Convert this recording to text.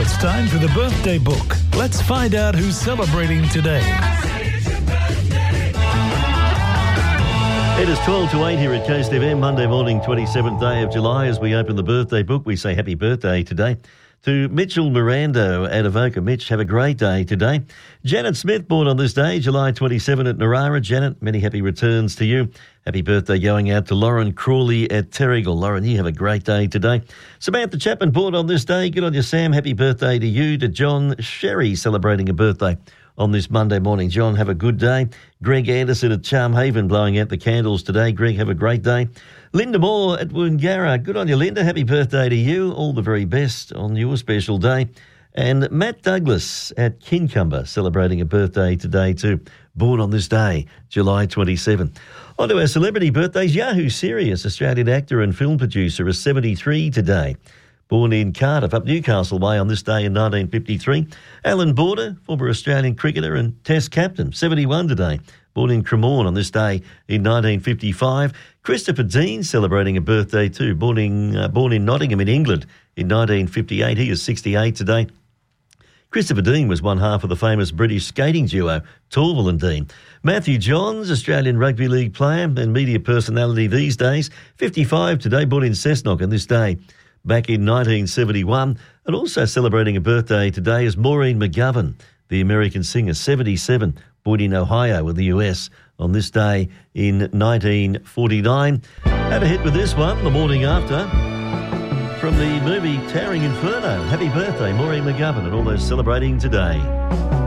it's time for the birthday book. Let's find out who's celebrating today. It is 12 to 8 here at Coast FM, Monday morning, 27th day of July. As we open the birthday book, we say happy birthday today to Mitchell Mirando at Avoca. Mitch, have a great day today. Janet Smith, born on this day, July 27 at Narara. Janet, many happy returns to you. Happy birthday going out to Lauren Crawley at Terrigal. Lauren, you have a great day today. Samantha Chapman, born on this day. Good on you, Sam. Happy birthday to you. To John Sherry, celebrating a birthday on this Monday morning. John, have a good day. Greg Anderson at Charm Haven, blowing out the candles today. Greg, have a great day. Linda Moore at Woongarra. Good on you, Linda. Happy birthday to you. All the very best on your special day. And Matt Douglas at Kincumber, celebrating a birthday today too. Born on this day, July 27. On to our celebrity birthdays. Yahoo Serious, Australian actor and film producer, is 73 today. Born in Cardiff, up Newcastle Way on this day in 1953. Alan Border, former Australian cricketer and Test captain, 71 today. Born in Cremorne on this day in 1955. Christopher Dean celebrating a birthday too. Born in Nottingham in England in 1958. He is 68 today. Christopher Dean was one half of the famous British skating duo, Torvill and Dean. Matthew Johns, Australian Rugby League player and media personality these days, 55 today, born in Cessnock on this day back in 1971. And also celebrating a birthday today is Maureen McGovern, the American singer, 77, born in Ohio in the US on this day in 1949. Had a hit with this one the morning after, from the movie Towering Inferno. Happy birthday, Maureen McGovern, and all those celebrating today.